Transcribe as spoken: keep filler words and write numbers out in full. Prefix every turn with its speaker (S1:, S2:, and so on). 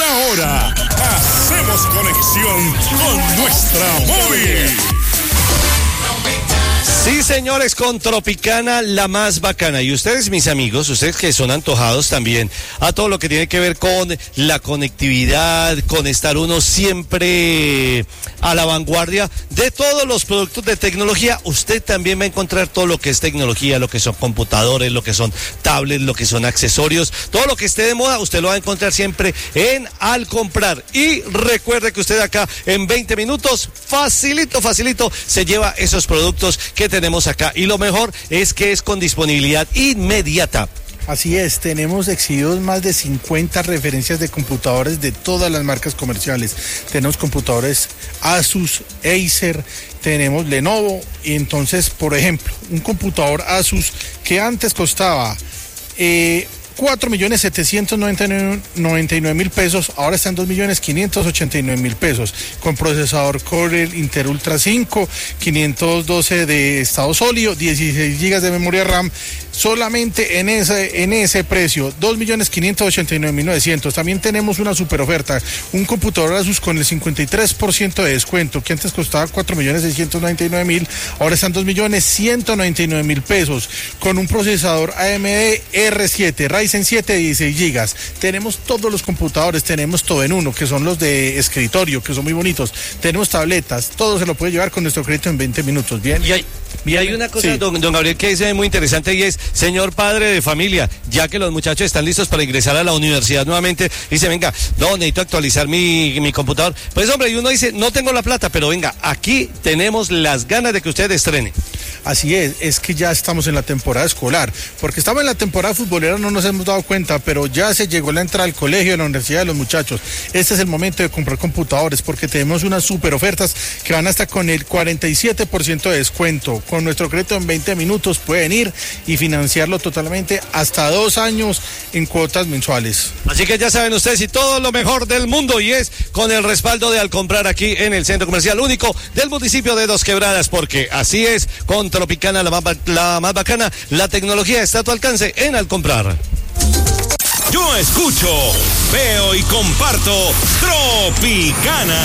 S1: ahora hacemos conexión con nuestra móvil.
S2: Sí, señores, con Tropicana, la más bacana. Y ustedes, mis amigos, ustedes que son antojados también a todo lo que tiene que ver con la conectividad, con estar uno siempre a la vanguardia de todos los productos de tecnología, usted también va a encontrar todo lo que es tecnología, lo que son computadores, lo que son tablets, lo que son accesorios, todo lo que esté de moda, usted lo va a encontrar siempre en Al Comprar. Y recuerde que usted acá en veinte minutos, facilito, facilito, se lleva esos productos que tenemos acá, y lo mejor es que es con disponibilidad inmediata.
S3: Así es, tenemos exhibidos más de cincuenta referencias de computadores de todas las marcas comerciales. Tenemos computadores Asus, Acer, tenemos Lenovo, y entonces, por ejemplo, un computador Asus que antes costaba eh, cuatro millones setecientos noventa y nueve mil pesos, ahora está en dos millones quinientos ochenta y nueve mil pesos, con procesador Core Intel Ultra cinco, quinientos doce de estado sólido, dieciséis gigas de memoria RAM, solamente en ese, en ese precio, dos millones quinientos ochenta y nueve mil novecientos. También tenemos una super oferta, un computador Asus con el cincuenta y tres por ciento de descuento, que antes costaba cuatro millones seiscientos noventa y nueve mil, ahora están dos millones ciento noventa y nueve mil pesos, con un procesador A M D R siete, Ryzen siete, dieciséis gigas. Tenemos todos los computadores, tenemos todo en uno, que son los de escritorio, que son muy bonitos. Tenemos tabletas, todo se lo puede llevar con nuestro crédito en veinte minutos. Bien.
S2: Y hay, y hay una cosa, sí, don, don Gabriel, que es muy interesante, y es, señor padre de familia, ya que los muchachos están listos para ingresar a la universidad nuevamente, dice, venga, no, necesito actualizar mi, mi computador. Pues hombre, y uno dice, no tengo la plata, pero venga, aquí tenemos las ganas de que usted estrene.
S3: Así es, es que ya estamos en la temporada escolar, porque estamos en la temporada futbolera, no nos hemos dado cuenta, pero ya se llegó la entrada al colegio, a la universidad de los muchachos. Este es el momento de comprar computadores, porque tenemos unas super ofertas que van hasta con el cuarenta y siete por ciento de descuento. Con nuestro crédito en veinte minutos pueden ir y financiarlo totalmente hasta dos años en cuotas mensuales.
S2: Así que ya saben ustedes, y todo lo mejor del mundo, y es con el respaldo de Al Comprar aquí en el centro comercial único del municipio de Dos Quebradas, porque así es, con Tropicana, la más, la más bacana, la tecnología está a tu alcance en Al Comprar.
S1: Yo escucho, veo y comparto Tropicana.